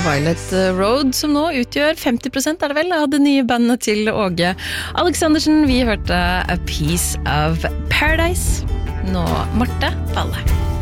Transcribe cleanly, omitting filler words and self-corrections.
Violet Road, som nå utgjør 50% det vel, av det nye bandet til Åge Aleksandersen. Vi hørte A Piece of Paradise. Nå Marte Valle.